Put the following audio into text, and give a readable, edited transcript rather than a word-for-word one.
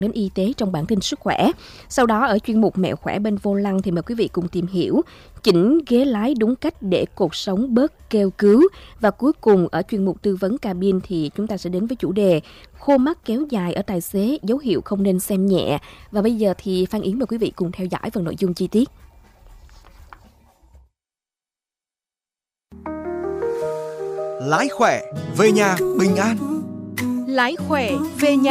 đến y tế trong bản tin sức khỏe. Sau đó ở chuyên mục Mẹo khỏe bên vô lăng thì mời quý vị cùng tìm hiểu chỉnh ghế lái đúng cách để cột sống bớt kêu cứu. Và cuối cùng ở chuyên mục tư vấn cabin thì chúng ta sẽ đến với chủ đề khô mắt kéo dài ở tài xế, dấu hiệu không nên xem nhẹ. Và bây giờ thì Phan Yến mời quý vị cùng theo dõi phần nội dung chi tiết. Lái khỏe, về nhà bình an. Lái khỏe, về nhà